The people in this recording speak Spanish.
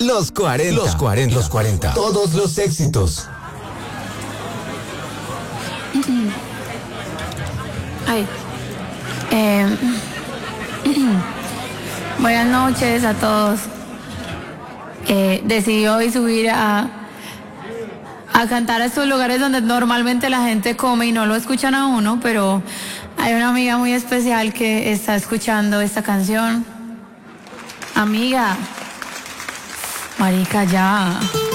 Los 40. Los 40. Los 40. Todos los éxitos. Ay. Buenas noches a todos. Decidí hoy subir a cantar a estos lugares donde normalmente la gente come y no lo escuchan a uno, pero hay una amiga muy especial que está escuchando esta canción. Amiga, marica, ya.